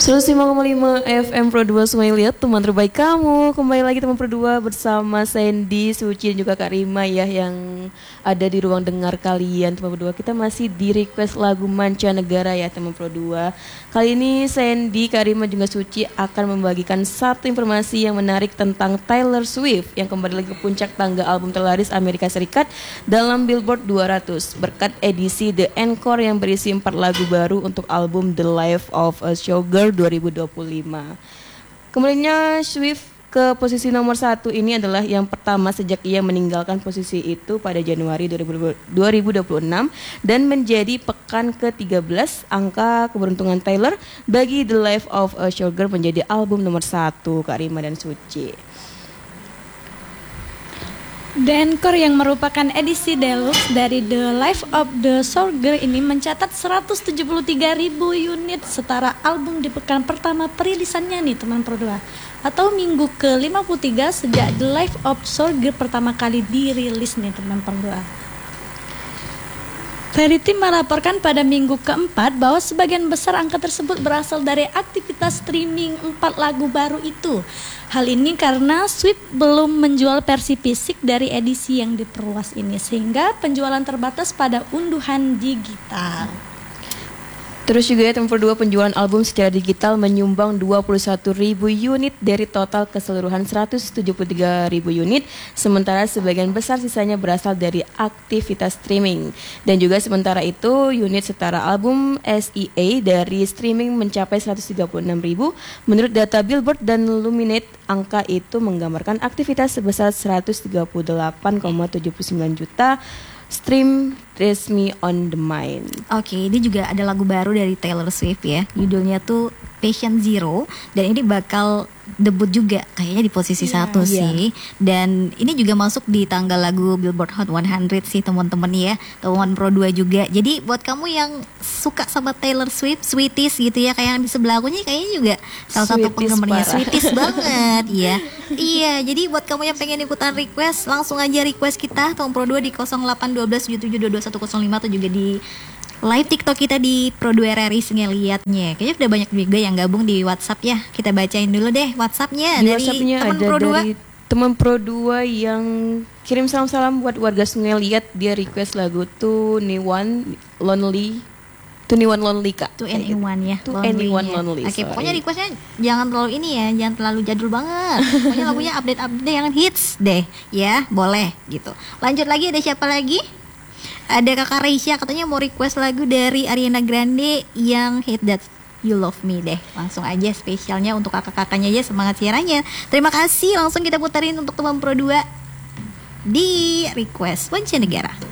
105,5 FM Pro 2 Sungai Liat, teman terbaik kamu. Kembali lagi teman Pro 2 bersama Sandy, Suci dan juga Kak Rima ya, yang ada di ruang dengar kalian teman Pro 2. Kita masih di request lagu mancanegara ya teman Pro 2. Kali ini Sandy, Kak Rima juga Suci akan membagikan satu informasi yang menarik tentang Taylor Swift yang kembali lagi ke puncak tangga album terlaris Amerika Serikat dalam Billboard 200 berkat edisi The Encore yang berisi 4 lagu baru untuk album The Life of a Showgirl 2025. Kemudiannya Swift ke posisi nomor 1 ini adalah yang pertama sejak ia meninggalkan posisi itu pada Januari 2026 dan menjadi pekan ke-13 angka keberuntungan Taylor bagi The Life of a Showgirl menjadi album nomor 1, Kak Rima dan Suci. The Encore yang merupakan edisi deluxe dari The Life of the Showgirl ini mencatat 173.000 unit setara album di pekan pertama perilisannya nih teman Pro 2, atau minggu ke-53 sejak The Life of Showgirl pertama kali dirilis nih teman Pro 2. Variety melaporkan pada minggu keempat bahwa sebagian besar angka tersebut berasal dari aktivitas streaming 4 lagu baru itu. Hal ini karena Swift belum menjual versi fisik dari edisi yang diperluas ini, sehingga penjualan terbatas pada unduhan digital. Terus juga ya teman Pro 2, penjualan album secara digital menyumbang 21.000 unit dari total keseluruhan 173.000 unit, sementara sebagian besar sisanya berasal dari aktivitas streaming. Dan juga sementara itu unit setara album SEA dari streaming mencapai 136.000. Menurut data Billboard dan Luminate, angka itu menggambarkan aktivitas sebesar 138,79 juta stream resmi on demand. Oke, ini juga ada lagu baru dari Taylor Swift ya. Judulnya tuh Patient Zero, dan ini bakal debut juga kayaknya di posisi 1 sih. Dan ini juga masuk di tanggal lagu Billboard Hot 100 sih teman-teman ya. Teman Pro 2 juga. Jadi buat kamu yang suka sama Taylor Swift, sweeties gitu ya, kayak yang di sebelah aku nih kayaknya juga salah satu penggemarnya, sweeties banget ya. Iya, jadi buat kamu yang pengen ikutan request, langsung aja request kita Teman Pro 2 di 081277222105 atau juga di live TikTok kita di Pro 2 RRI Ngeliatnya. Kayaknya udah banyak juga yang gabung di WhatsApp ya. Kita bacain dulu deh WhatsAppnya. Di dari WhatsAppnya teman ada Pro 2. dari teman Pro 2 yang kirim salam-salam buat warga Sungai Liat. Dia request lagu To Anyone Lonely Kak. To Anyone ya. To Anyone Lonely. Oke, pokoknya requestnya jangan terlalu ini ya, jangan terlalu jadul banget. Pokoknya lagunya update yang hits deh ya, boleh gitu. Lanjut lagi, ada siapa lagi? Ada Kakak Reisha katanya mau request lagu dari Ariana Grande yang Hate That You Love Me deh. Langsung aja spesialnya untuk kakak-kakaknya aja, semangat siarannya. Terima kasih, langsung kita putarin untuk teman Pro 2 di request mancanegara.